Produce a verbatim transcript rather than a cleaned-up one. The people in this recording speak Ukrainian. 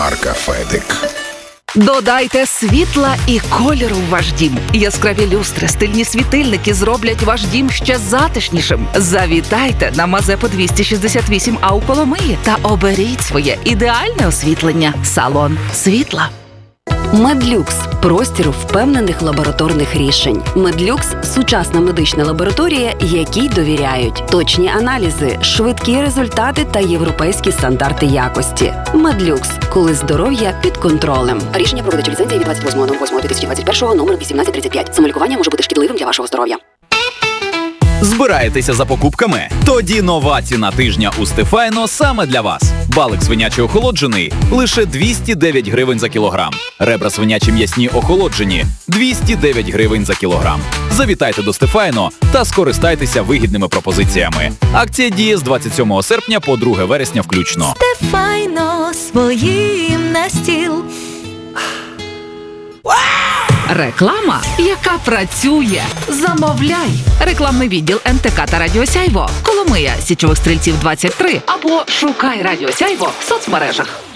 Марка Федик. Додайте світла і кольору в ваш дім. Яскраві люстри, стильні світильники зроблять ваш дім ще затишнішим. Завітайте на Мазепи двісті шістдесят вісім А у Коломиї та оберіть своє ідеальне освітлення. Салон світла. Медлюкс – простір впевнених лабораторних рішень. Медлюкс – сучасна медична лабораторія, якій довіряють. Точні аналізи, швидкі результати та європейські стандарти якості. Медлюкс – коли здоров'я під контролем. Рішення про видачу ліцензії від двадцять восьмого восьмого дві тисячі двадцять першого, номер вісімнадцять тридцять п'ять. Самолікування може бути шкідливим для вашого здоров'я. Збираєтеся за покупками? Тоді нова ціна тижня у Стефайно саме для вас. Балик свинячий охолоджений – лише двісті дев'ять гривень за кілограм. Ребра свинячі м'ясні охолоджені – двісті дев'ять гривень за кілограм. Завітайте до Стефайно та скористайтеся вигідними пропозиціями. Акція діє з двадцять сьомого серпня по друге вересня включно. Стефайно своїм на стіл. Реклама, яка працює. Замовляй. Рекламний відділ ен те ка та Радіо Сяйво. Коломия, Січових Стрільців двадцять три або шукай Радіо Сяйво в соцмережах.